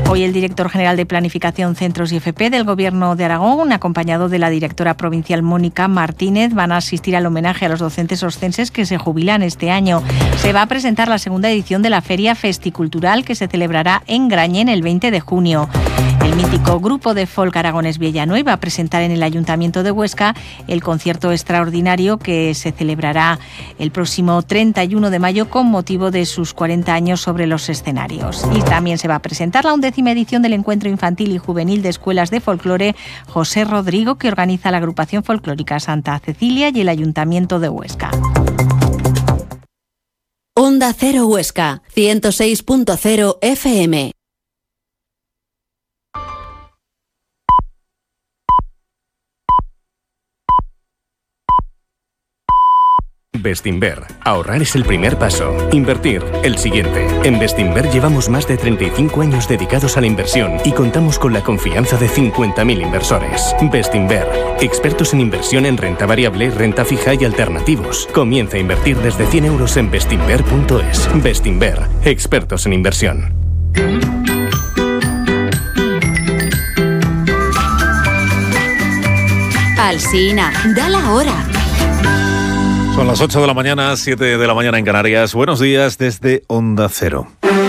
Hoy el director general de Planificación, Centros y FP del Gobierno de Aragón, acompañado de la directora provincial Mónica Martínez, van a asistir al homenaje a los docentes oscenses que se jubilan este año. Se va a presentar la segunda edición de la Feria Festicultural que se celebrará en Grañén el 20 de junio. El mítico grupo de folk aragonés Villanueva va a presentar en el Ayuntamiento de Huesca el concierto extraordinario que se celebrará el próximo 31 de mayo con motivo de sus 40 años sobre los escenarios. Y también se va a presentar la 11ª edición del Encuentro Infantil y Juvenil de Escuelas de Folclore José Rodrigo, que organiza la Agrupación Folclórica Santa Cecilia y el Ayuntamiento de Huesca. Onda Cero Huesca, 106.0 FM. Bestinver. Ahorrar es el primer paso. Invertir, el siguiente. En Bestinver llevamos más de 35 años dedicados a la inversión y contamos con la confianza de 50.000 inversores. Bestinver. Expertos en inversión en renta variable, renta fija y alternativos. Comienza a invertir desde 100 euros en bestinver.es. Bestinver. Expertos en inversión. Alsina, da la hora. Son las 8 de la mañana, 7 de la mañana en Canarias. Buenos días desde Onda Cero.